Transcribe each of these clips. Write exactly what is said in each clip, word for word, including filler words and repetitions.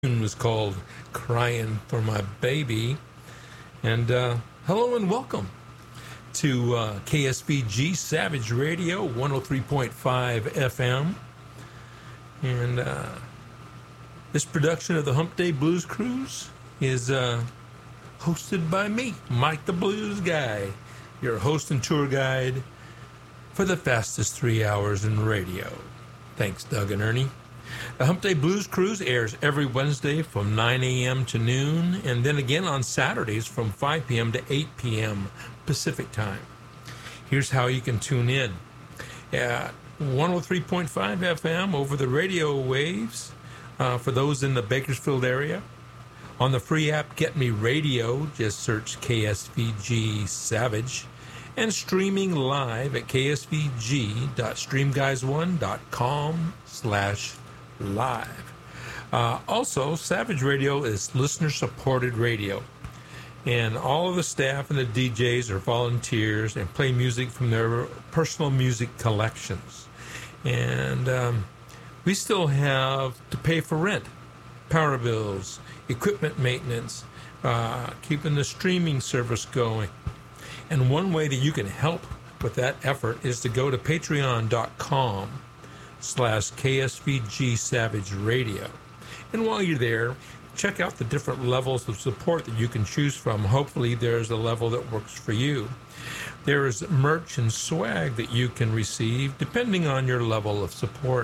tune was called Crying for My Baby. And uh, hello and welcome to uh, K S V G Savage Radio, one oh three point five F M. And uh, this production of the Hump Day Blues Cruise is uh, hosted by me, Mike the Blues Guy, your host and tour guide for the fastest three hours in radio. Thanks, Doug and Ernie. The Hump Day Blues Cruise airs every Wednesday from nine a.m. to noon, and then again on Saturdays from five p.m. to eight p.m. Pacific Time. Here's how you can tune in. At one oh three point five F M over the radio waves uh, for those in the Bakersfield area. On the free app Get Me Radio, just search K S V G Savage. And streaming live at k s v g dot stream guys one dot com slash live. Uh, also, Savage Radio is listener-supported radio, and all of the staff and the D Js are volunteers and play music from their personal music collections. And um, we still have to pay for rent, power bills, equipment maintenance, uh, keeping the streaming service going. And one way that you can help with that effort is to go to patreon dot com slash K S V G Savage Radio. And while you're there, check out the different levels of support that you can choose from. Hopefully there's a level that works for you. There is merch and swag that you can receive depending on your level of support.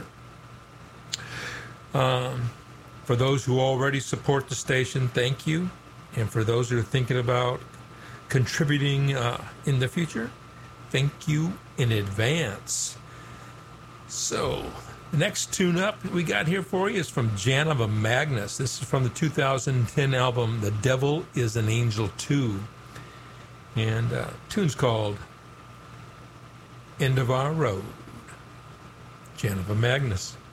Um, for those who already support the station, thank you. And for those who are thinking about contributing uh, in the future, thank you in advance. So, the next tune-up we got here for you is from Janova Magnus. This is from the two thousand ten album, The Devil is an Angel two. And uh, tune's called End of Our Road. Janova Magnus.